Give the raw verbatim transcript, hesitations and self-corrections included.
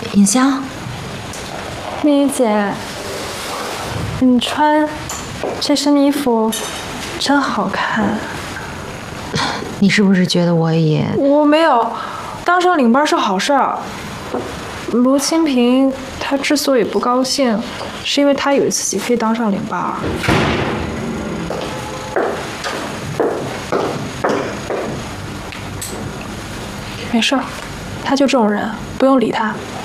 尹香， 蜜怡姐，你穿这身衣服真好看。 你是不是觉得我也…… 我没有，当上领班是好事儿。卢清平他之所以不高兴，是因为他以为自己可以当上领班。没事儿，他就这种人，不用理他。